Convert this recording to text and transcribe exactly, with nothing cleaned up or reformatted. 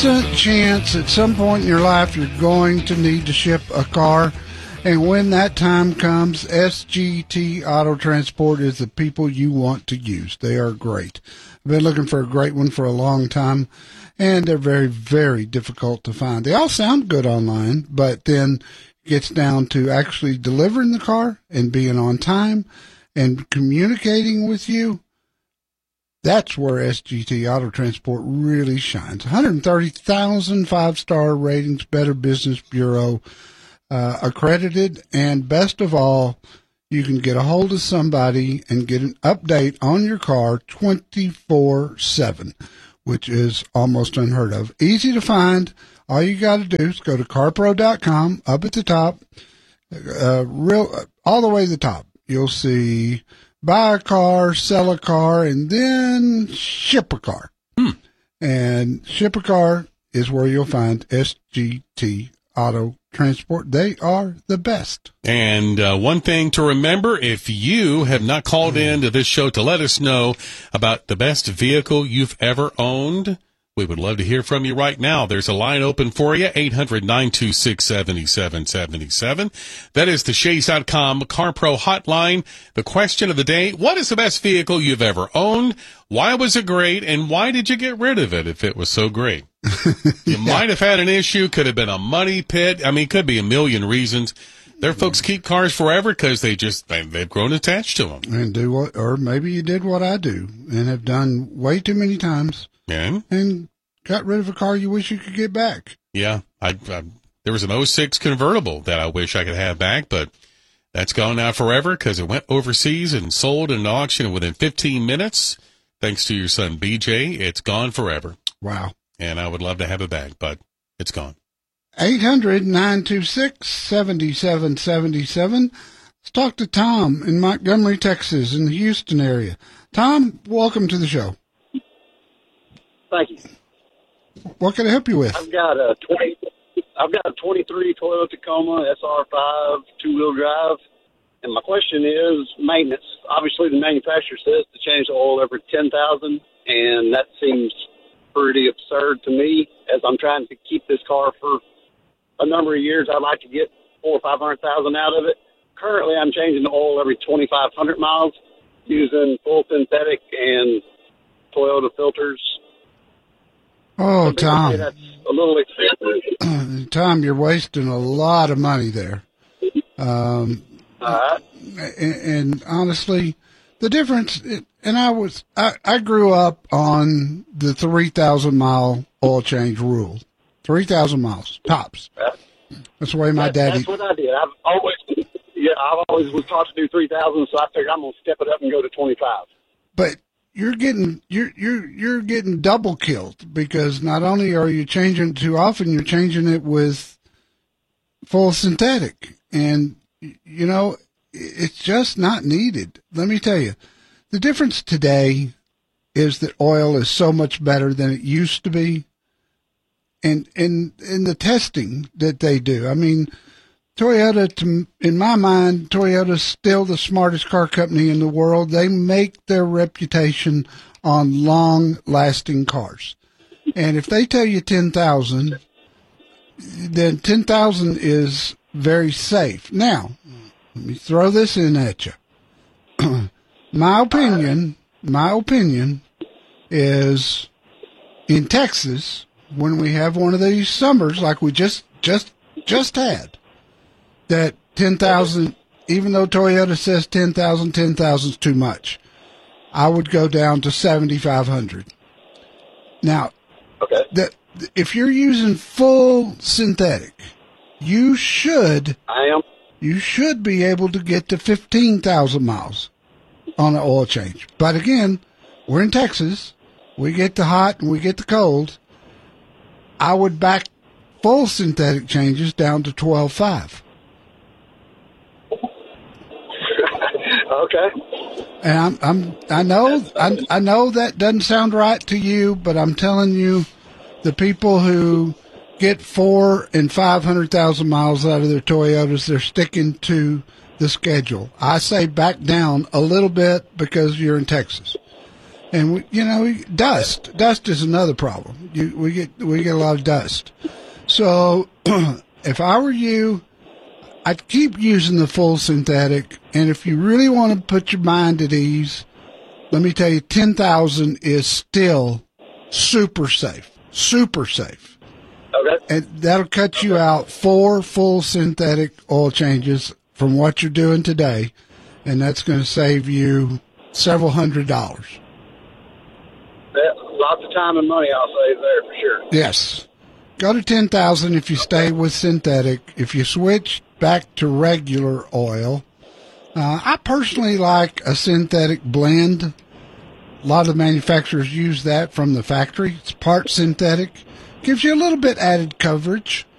Chance at some point in your life you're going to need to ship a car, and when that time comes, S G T Auto Transport is the people you want to use. They are great. I've been looking for a great one for a long time, and they're very, very difficult to find. They all sound good online, but then it gets down to actually delivering the car and being on time and communicating with you. That's where S G T Auto Transport really shines. one hundred thirty thousand five-star ratings, Better Business Bureau uh, accredited, and best of all, you can get a hold of somebody and get an update on your car twenty-four seven, which is almost unheard of. Easy to find. All you got to do is go to car pro dot com. Up at the top, uh, real all the way to the top, you'll see buy a car, sell a car, and then ship a car. Hmm. And ship a car is where you'll find S G T Auto Transport. They are the best. And uh, one thing to remember, if you have not called in to this show to let us know about the best vehicle you've ever owned, we would love to hear from you right now. There's a line open for you, eight hundred, nine two six, seven seven seven seven. That is the Shays dot com CarPro hotline. The question of the day, what is the best vehicle you've ever owned? Why was it great? And why did you get rid of it if it was so great? You yeah. might have had an issue, could have been a money pit. I mean, could be a million reasons. There folks keep cars forever because they just, they, they've grown attached to them. And do what, or maybe you did what I do and have done way too many times. Yeah. And got rid of a car you wish you could get back. Yeah. I, I there was an oh six convertible that I wish I could have back, but that's gone now forever because it went overseas and sold in an auction within fifteen minutes. Thanks to your son, B J, it's gone forever. Wow. And I would love to have it back, but it's gone. eight hundred, nine two six, seven seven seven seven. Let's talk to Tom in Montgomery, Texas, in the Houston area. Tom, welcome to the show. Thank you. What can I help you with? I've got a twenty. I've got a twenty-three Toyota Tacoma S R five two-wheel drive, and my question is maintenance. Obviously, the manufacturer says to change the oil every ten thousand, and that seems pretty absurd to me. As I'm trying to keep this car for a number of years, I'd like to get four or five hundred thousand out of it. Currently, I'm changing the oil every twenty-five hundred miles using full synthetic and Toyota filters. Oh, Tom. That's a little expensive. Tom, you're wasting a lot of money there. Um, uh, and, and honestly, the difference, and I was, I, I grew up on the three thousand mile oil change rule. three thousand miles, tops. That's the way my that, daddy. That's what I did. I've always, yeah, I've always was taught to do three thousand, so I figured I'm going to step it up and go to twenty-five. But you're getting you're you're you're getting double killed because not only are you changing it too often, you're changing it with full synthetic, and you know it's just not needed. Let me tell you, the difference today is that oil is so much better than it used to be, and in in the testing that they do. I mean, Toyota, to, in my mind, Toyota's still the smartest car company in the world. They make their reputation on long-lasting cars. And if they tell you ten thousand, then ten thousand is very safe. Now, let me throw this in at you. My opinion, my opinion is in Texas, when we have one of these summers like we just, just, just had, that ten thousand, even though Toyota says ten thousand, ten thousand is too much. I would go down to seventy-five hundred. Now, okay. the, if you're using full synthetic, you should I am. You should be able to get to fifteen thousand miles on an oil change. But again, we're in Texas. We get the hot and we get the cold. I would back full synthetic changes down to twelve five. Okay. And I'm, I'm, I know, I, I know that doesn't sound right to you, but I'm telling you, the people who get four and five hundred thousand miles out of their Toyotas, they're sticking to the schedule. I say back down a little bit because you're in Texas. And we, you know, we, dust. Dust is another problem. You, we get we get a lot of dust. So, if I were you, I'd keep using the full synthetic. And if you really want to put your mind at ease, let me tell you, ten thousand is still super safe. Super safe. Okay. And that'll cut you out four full synthetic oil changes from what you're doing today, and that's going to save you several hundred dollars. That, lots of time and money I'll save there for sure. Yes. Go to ten thousand if you stay with synthetic. If you switch back to regular oil, uh, I personally like a synthetic blend. A lot of the manufacturers use that from the factory. It's part synthetic. Gives you a little bit added coverage.